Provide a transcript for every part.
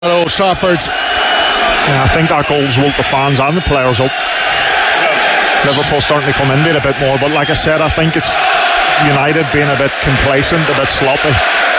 at Old Trafford. Yeah, I think that goal's woke the fans and the players up. Liverpool starting to come into it a bit more, but like I said, I think it's United being a bit complacent, a bit sloppy.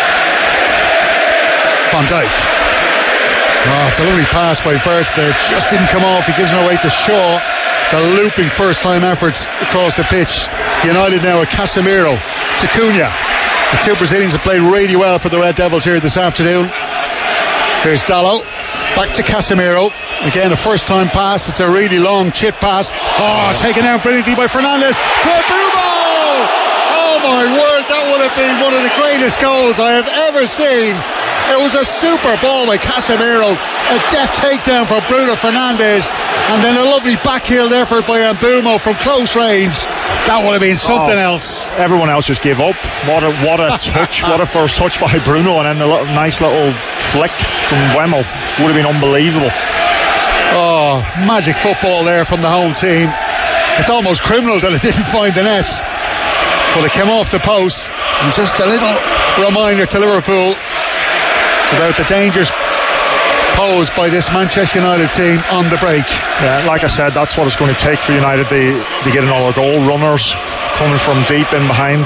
Van Dijk. Oh, it's a lovely pass by Wirtz there. Just didn't come off. He gives it away to Shaw. It's a looping first-time effort across the pitch. United now with Casemiro to Cunha. The two Brazilians have played really well for the Red Devils here this afternoon. Here's Dalot. Back to Casemiro. Again, a first-time pass. It's a really long chip pass. Oh, taken out brilliantly by Fernandes. To Mbeumo! Oh my word, that would have been one of the greatest goals I have ever seen. It was a super ball by Casemiro, a deft takedown for Bruno Fernandes, and then a lovely backheel effort by Mbeumo from close range. That would have been something else. Everyone else just gave up. What a touch, what a first touch by Bruno, and then a nice little flick from Wemo. Would have been unbelievable. Oh, magic football there from the home team. It's almost criminal that it didn't find the net, but it came off the post, and just a little reminder to Liverpool about the dangers posed by this Manchester United team on the break. Yeah, like I said, that's what it's going to take for United to get another goal. Runners coming from deep in behind.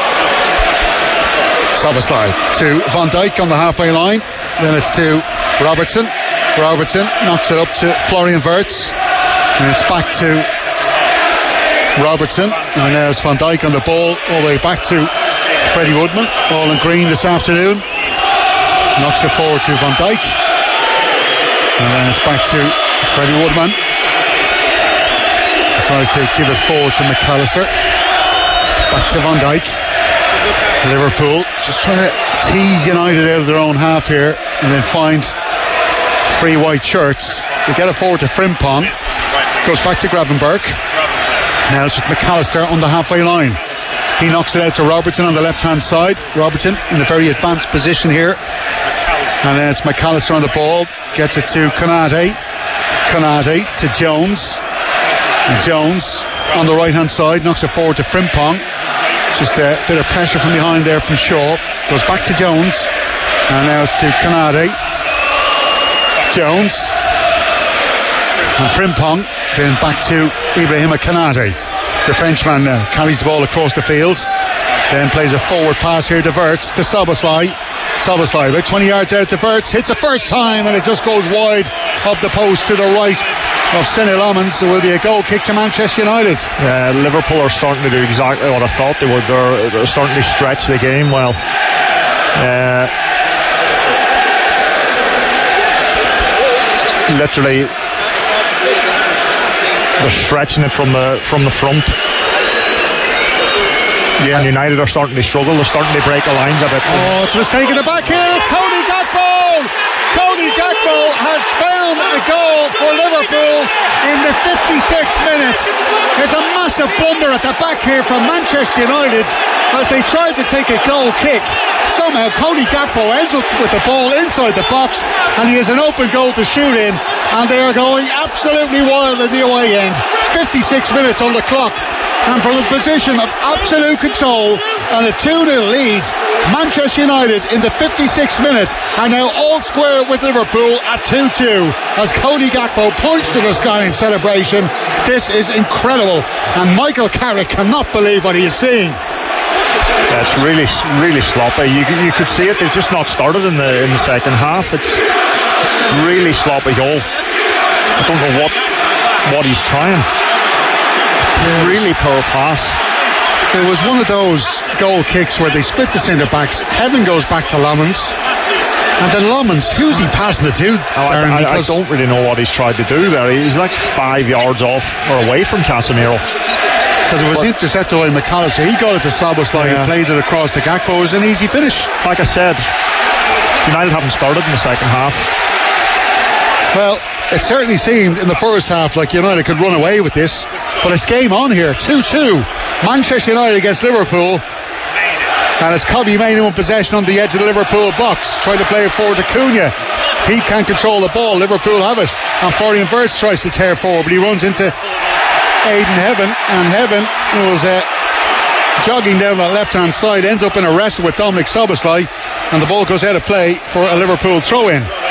Szoboszlai to Van Dijk on the halfway line. Then it's to Robertson. Robertson knocks it up to Florian Wirtz, and it's back to Robertson. And now it's Van Dijk on the ball, all the way back to Freddie Woodman, all in green this afternoon. Knocks it forward to Van Dijk, and then it's back to Freddie Woodman. Decides to give it forward to McAllister. Back to Van Dijk. Liverpool just trying to tease United out of their own half here, and then find free white shirts. They get it forward to Frimpong. Goes back to Gravenberch. Now it's with McAllister on the halfway line. He knocks it out to Robertson on the left-hand side. Robertson in a very advanced position here. And then it's McAllister on the ball. Gets it to Konate. Konate to Jones. And Jones on the right-hand side knocks it forward to Frimpong. Just a bit of pressure from behind there from Shaw. Goes back to Jones. And now it's to Konate. Jones. And Frimpong. Then back to Ibrahima Konate. The Frenchman carries the ball across the field. Then plays a forward pass here to Wirtz to Szoboszlai. Szoboszlai about 20 yards out to Wirtz. Hits the first time, and it just goes wide of the post to the right of Senne Lammens. There will be a goal kick to Manchester United. Yeah, Liverpool are starting to do exactly what I thought they would. They're starting to stretch the game well. Literally, they're stretching it from the front. Yeah. And United are starting to struggle. They're starting to break the lines a bit. Oh, it's a mistake in the back here. It's Cody Gakpo. Cody Gakpo has found a goal for Liverpool in the 56th minute. There's a massive blunder at the back here from Manchester United as they tried to take a goal kick. Somehow Cody Gakpo ends up with the ball inside the box, and he has an open goal to shoot in, and they are going absolutely wild in the away end. 56 minutes on the clock, and from a position of absolute control and a 2-0 lead, Manchester United in the 56th minute are now all square with Liverpool at 2-2 as Cody Gakpo points to the sky in celebration. This is incredible, and Michael Carrick cannot believe what he is seeing. Yeah, it's really, really sloppy. You could see it. They've just not started in the second half. It's really sloppy goal. I don't know what he's trying. Really poor pass. It was one of those goal kicks where they split the centre backs. Heaven goes back to Lammens, and then Lammens, who's he passing it to? I don't really know what he's tried to do there. He's like 5 yards off or away from Casemiro. Because it was intercepted by McAllister. He got it to Szoboszlai, yeah. Played it across to Gakpo. It was an easy finish. Like I said, United haven't started in the second half. Well, it certainly seemed in the first half like United could run away with this, but it's game on here. 2-2. Manchester United against Liverpool, and it's Kobbie Mainoo in possession on the edge of the Liverpool box, trying to play it forward to Cunha. He can't control the ball. Liverpool have it, and Florian Wirtz tries to tear forward, but he runs into Aidan Heaven, and Heaven was jogging down that left hand side, ends up in a wrestle with Dominic Szoboszlai, and the ball goes out of play for a Liverpool throw in.